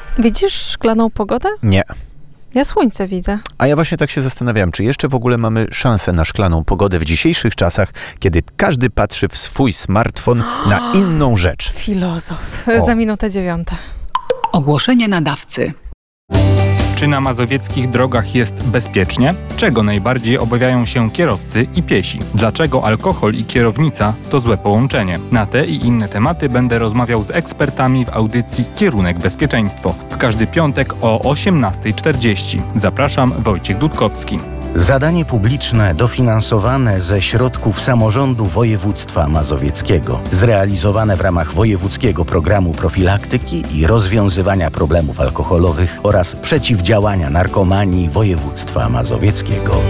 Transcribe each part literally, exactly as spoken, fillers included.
Widzisz szklaną pogodę? Nie. Ja słońce widzę. A ja właśnie tak się zastanawiałem, czy jeszcze w ogóle mamy szansę na szklaną pogodę w dzisiejszych czasach, kiedy każdy patrzy w swój smartfon na inną rzecz. Filozof. O. Za minutę dziewiąta. Ogłoszenie nadawcy. Czy na mazowieckich drogach jest bezpiecznie? Czego najbardziej obawiają się kierowcy i piesi? Dlaczego alkohol i kierownica to złe połączenie? Na te i inne tematy będę rozmawiał z ekspertami w audycji Kierunek Bezpieczeństwo. W każdy piątek o osiemnasta czterdzieści. Zapraszam, Wojciech Dudkowski. Zadanie publiczne dofinansowane ze środków samorządu województwa mazowieckiego, zrealizowane w ramach wojewódzkiego programu profilaktyki i rozwiązywania problemów alkoholowych oraz przeciwdziałania narkomanii województwa mazowieckiego.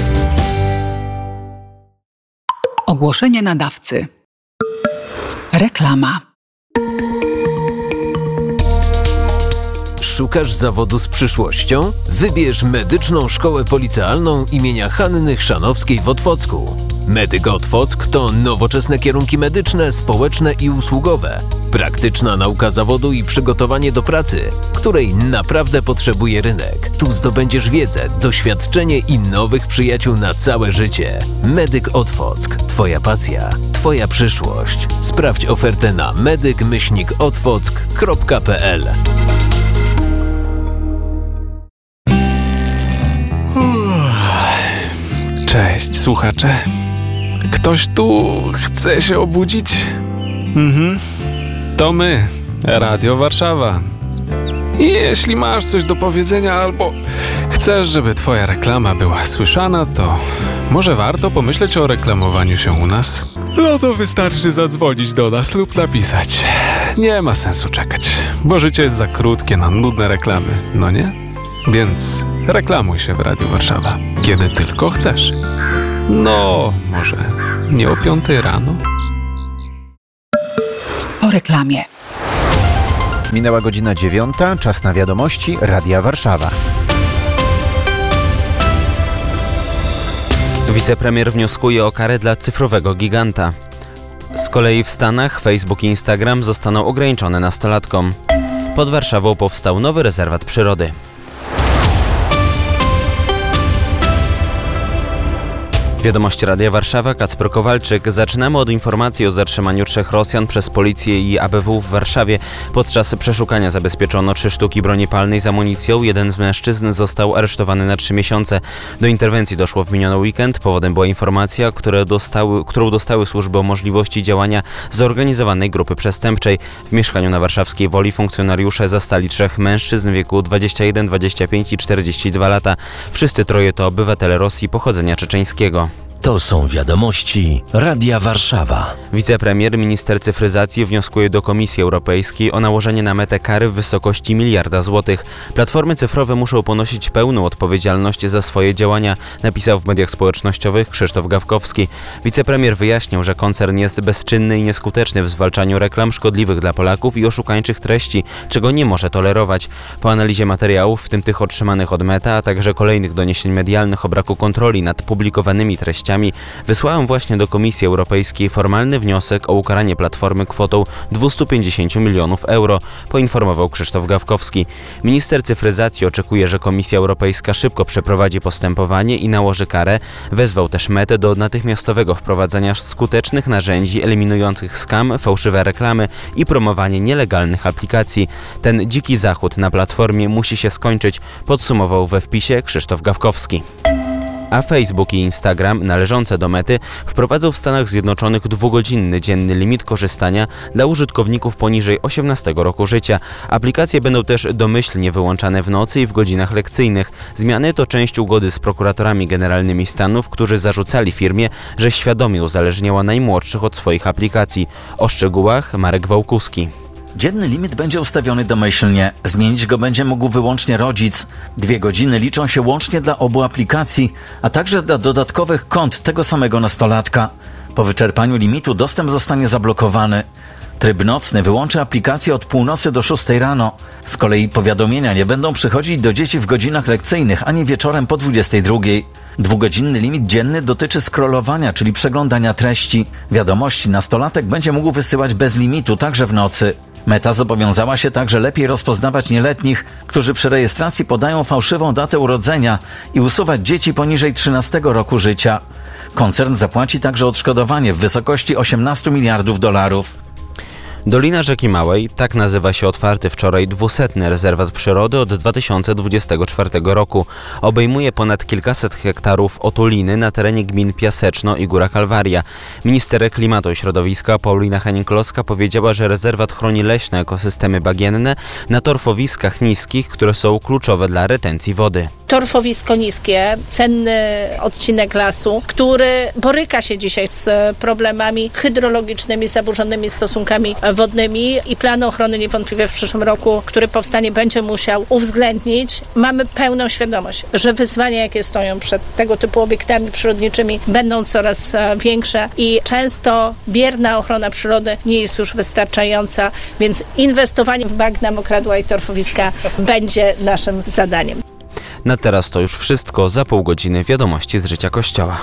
Ogłoszenie nadawcy. Reklama. Szukasz zawodu z przyszłością? Wybierz Medyczną Szkołę Policealną imienia Hanny Chrzanowskiej w Otwocku. Medyk Otwock to nowoczesne kierunki medyczne, społeczne i usługowe. Praktyczna nauka zawodu i przygotowanie do pracy, której naprawdę potrzebuje rynek. Tu zdobędziesz wiedzę, doświadczenie i nowych przyjaciół na całe życie. Medyk Otwock. Twoja pasja, Twoja przyszłość. Sprawdź ofertę na medyk myślnik otwock kropka p l. Cześć, słuchacze. Ktoś tu chce się obudzić? Mhm. To my, Radio Warszawa. I jeśli masz coś do powiedzenia albo chcesz, żeby twoja reklama była słyszana, to może warto pomyśleć o reklamowaniu się u nas? No to wystarczy zadzwonić do nas lub napisać. Nie ma sensu czekać, bo życie jest za krótkie na nudne reklamy, no nie? Więc reklamuj się w Radiu Warszawa, kiedy tylko chcesz. No, może nie o piątej rano? Po reklamie. Minęła godzina dziewiąta, czas na wiadomości Radia Warszawa. Wicepremier wnioskuje o karę dla cyfrowego giganta. Z kolei w Stanach Facebook i Instagram zostaną ograniczone nastolatkom. Pod Warszawą powstał nowy rezerwat przyrody. Wiadomości Radia Warszawa, Kacper Kowalczyk. Zaczynamy od informacji o zatrzymaniu trzech Rosjan przez policję i A B W w Warszawie. Podczas przeszukania zabezpieczono trzy sztuki broni palnej z amunicją. Jeden z mężczyzn został aresztowany na trzy miesiące. Do interwencji doszło w miniony weekend. Powodem była informacja, które dostały, którą dostały służby o możliwości działania zorganizowanej grupy przestępczej. W mieszkaniu na warszawskiej Woli funkcjonariusze zastali trzech mężczyzn w wieku dwadzieścia jeden, dwadzieścia pięć i czterdzieści dwa lata. Wszyscy troje to obywatele Rosji pochodzenia czeczeńskiego. To są wiadomości Radia Warszawa. Wicepremier, minister cyfryzacji wnioskuje do Komisji Europejskiej o nałożenie na Metę kary w wysokości miliarda złotych. Platformy cyfrowe muszą ponosić pełną odpowiedzialność za swoje działania, napisał w mediach społecznościowych Krzysztof Gawkowski. Wicepremier wyjaśnił, że koncern jest bezczynny i nieskuteczny w zwalczaniu reklam szkodliwych dla Polaków i oszukańczych treści, czego nie może tolerować. Po analizie materiałów, w tym tych otrzymanych od Meta, a także kolejnych doniesień medialnych o braku kontroli nad publikowanymi treściami, wysłałem właśnie do Komisji Europejskiej formalny wniosek o ukaranie Platformy kwotą dwieście pięćdziesiąt milionów euro, poinformował Krzysztof Gawkowski. Minister cyfryzacji oczekuje, że Komisja Europejska szybko przeprowadzi postępowanie i nałoży karę. Wezwał też Metę do natychmiastowego wprowadzenia skutecznych narzędzi eliminujących skam, fałszywe reklamy i promowanie nielegalnych aplikacji. Ten dziki zachód na Platformie musi się skończyć, podsumował we wpisie Krzysztof Gawkowski. A Facebook i Instagram, należące do Mety, wprowadzą w Stanach Zjednoczonych dwugodzinny dzienny limit korzystania dla użytkowników poniżej osiemnastego roku życia. Aplikacje będą też domyślnie wyłączane w nocy i w godzinach lekcyjnych. Zmiany to część ugody z prokuratorami generalnymi Stanów, którzy zarzucali firmie, że świadomie uzależniała najmłodszych od swoich aplikacji. O szczegółach Marek Wałkuski. Dzienny limit będzie ustawiony domyślnie. Zmienić go będzie mógł wyłącznie rodzic. Dwie godziny liczą się łącznie dla obu aplikacji, a także dla dodatkowych kont tego samego nastolatka. Po wyczerpaniu limitu dostęp zostanie zablokowany. Tryb nocny wyłączy aplikację od północy do szóstej rano. Z kolei powiadomienia nie będą przychodzić do dzieci w godzinach lekcyjnych ani wieczorem po dwudziestej drugiej. Dwugodzinny limit dzienny dotyczy scrollowania, czyli przeglądania treści. Wiadomości nastolatek będzie mógł wysyłać bez limitu, także w nocy. Meta zobowiązała się także lepiej rozpoznawać nieletnich, którzy przy rejestracji podają fałszywą datę urodzenia i usuwać dzieci poniżej trzynastego roku życia. Koncern zapłaci także odszkodowanie w wysokości osiemnaście miliardów dolarów. Dolina Rzeki Małej, tak nazywa się otwarty wczoraj dwusetny rezerwat przyrody od dwa tysiące dwudziestego czwartego roku. Obejmuje ponad kilkaset hektarów otuliny na terenie gmin Piaseczno i Góra Kalwaria. Minister Klimatu i Środowiska Paulina Henning-Kloska powiedziała, że rezerwat chroni leśne ekosystemy bagienne na torfowiskach niskich, które są kluczowe dla retencji wody. Torfowisko niskie, cenny odcinek lasu, który boryka się dzisiaj z problemami hydrologicznymi, zaburzonymi stosunkami wodnymi i plan ochrony niewątpliwie w przyszłym roku, który powstanie, będzie musiał uwzględnić. Mamy pełną świadomość, że wyzwania, jakie stoją przed tego typu obiektami przyrodniczymi, będą coraz większe i często bierna ochrona przyrody nie jest już wystarczająca, więc inwestowanie w bagna, mokradła i torfowiska będzie naszym zadaniem. Na teraz to już wszystko. Za pół godziny wiadomości z życia Kościoła.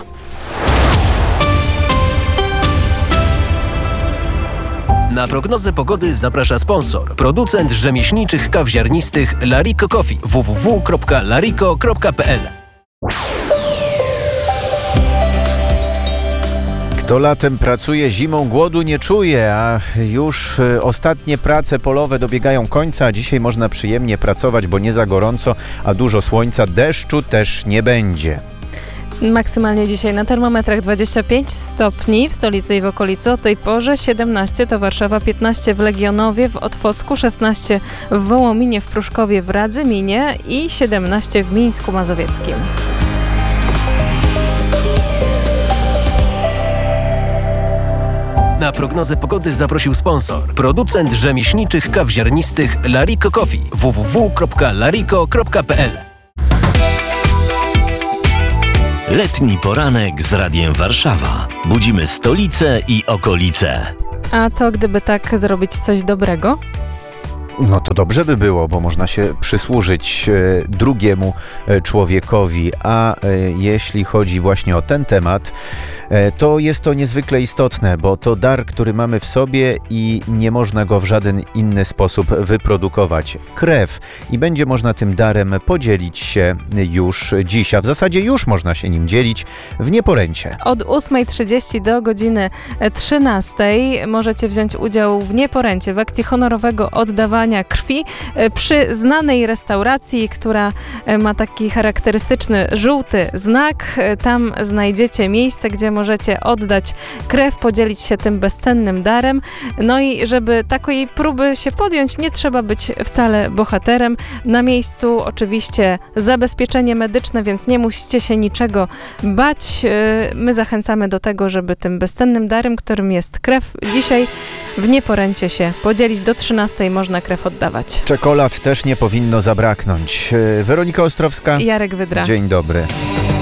Na prognozę pogody zaprasza sponsor, producent rzemieślniczych kaw ziarnistych Larico Coffee w w w kropka larico kropka p l. Kto latem pracuje, zimą głodu nie czuje, a już ostatnie prace polowe dobiegają końca. Dzisiaj można przyjemnie pracować, bo nie za gorąco, a dużo słońca, deszczu też nie będzie. Maksymalnie dzisiaj na termometrach dwadzieścia pięć stopni w stolicy i w okolicy. O tej porze siedemnaście to Warszawa, piętnaście w Legionowie, w Otwocku, szesnaście w Wołominie, w Pruszkowie, w Radzyminie i siedemnaście w Mińsku Mazowieckim. Na prognozę pogody zaprosił sponsor, producent rzemieślniczych kaw ziarnistych Larico Coffee w w w kropka larico kropka p l. Letni poranek z Radiem Warszawa. Budzimy stolicę i okolice. A co gdyby tak zrobić coś dobrego? No to dobrze by było, bo można się przysłużyć e, drugiemu e, człowiekowi, a e, jeśli chodzi właśnie o ten temat, e, to jest to niezwykle istotne, bo to dar, który mamy w sobie i nie można go w żaden inny sposób wyprodukować. Krew. I będzie można tym darem podzielić się już dziś, a w zasadzie już można się nim dzielić w Nieporęcie. Od ósmej trzydzieści do godziny trzynastej możecie wziąć udział w Nieporęcie w akcji honorowego oddawania krwi przy znanej restauracji, która ma taki charakterystyczny żółty znak. Tam znajdziecie miejsce, gdzie możecie oddać krew, podzielić się tym bezcennym darem. No i żeby takiej próby się podjąć, nie trzeba być wcale bohaterem. Na miejscu oczywiście zabezpieczenie medyczne, więc nie musicie się niczego bać. My zachęcamy do tego, żeby tym bezcennym darem, którym jest krew, dzisiaj w Nieporęcie się podzielić. Do trzynastej można krew oddawać. Czekolad też nie powinno zabraknąć. Weronika Ostrowska. Jarek Wydra. Dzień dobry.